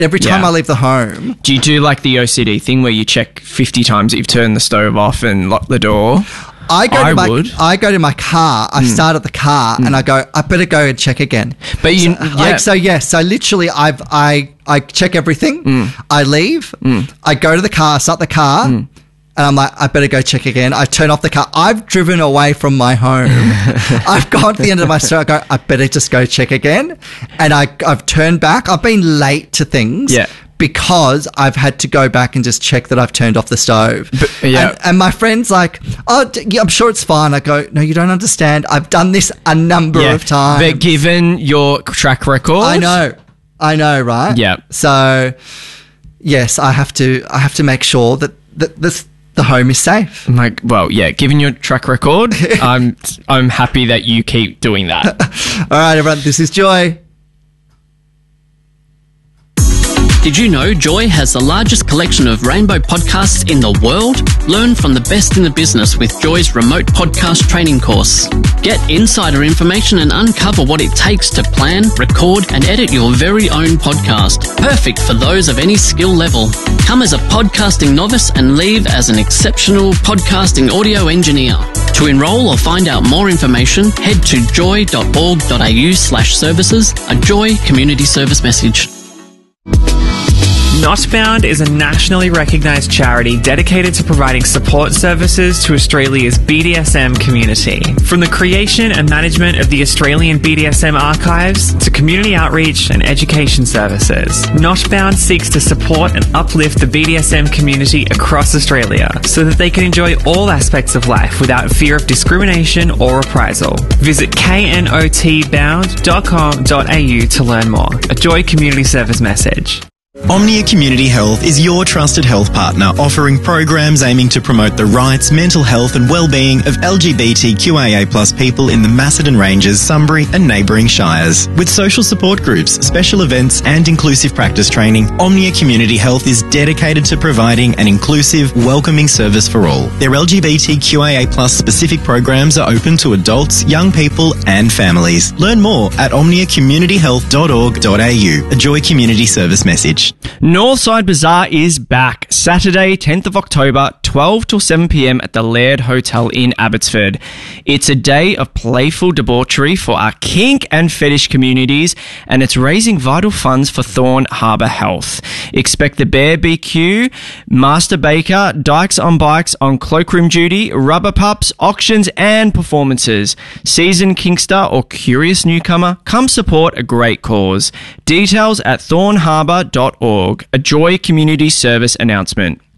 Every time I leave the home. Do you do like the OCD thing where you check 50 times that you've turned the stove off and locked the door? I go to my car. I start at the car and I go, I better go and check again. But you, So literally, I check everything. I leave. I go to the car, start the car, and I'm like, I better go check again. I turn off the car. I've driven away from my home. I've gone to the end of my street. I go, I better just go check again. And I've turned back. I've been late to things. Yeah. Because I've had to go back and just check that I've turned off the stove. And my friend's like, I'm sure it's fine. I go, no, you don't understand. I've done this a number of times. But given your track record. I know, right? Yeah. So, yes, I have to make sure that the home is safe. Given your track record, I'm happy that you keep doing that. All right, everyone, this is Joy. Did you know Joy has the largest collection of rainbow podcasts in the world? Learn from the best in the business with Joy's remote podcast training course. Get insider information and uncover what it takes to plan, record, and edit your very own podcast. Perfect for those of any skill level. Come as a podcasting novice and leave as an exceptional podcasting audio engineer. To enrol or find out more information, head to joy.org.au/services, a Joy community service message. Notbound is a nationally recognised charity dedicated to providing support services to Australia's BDSM community. From the creation and management of the Australian BDSM archives to community outreach and education services, Notbound seeks to support and uplift the BDSM community across Australia so that they can enjoy all aspects of life without fear of discrimination or reprisal. Visit knotbound.com.au to learn more. A Joy community service message. Omnia Community Health is your trusted health partner, offering programs aiming to promote the rights, mental health and well-being of LGBTQIA+ people in the Macedon Ranges, Sunbury and neighbouring shires. With social support groups, special events and inclusive practice training, Omnia Community Health is dedicated to providing an inclusive, welcoming service for all. Their LGBTQIA+ specific programs are open to adults, young people and families. Learn more at omniacommunityhealth.org.au. A Joy community service message. Northside Bazaar is back. Saturday, 10th of October, 12 till 7 p.m. at the Laird Hotel in Abbotsford. It's a day of playful debauchery for our kink and fetish communities, and it's raising vital funds for Thorn Harbour Health. Expect the Bear BQ, Master Baker, Dykes on Bikes on cloakroom duty, rubber pups, auctions and performances. Seasoned kinkster or curious newcomer, come support a great cause. Details at thornharbour.org. A Joy community service announcement.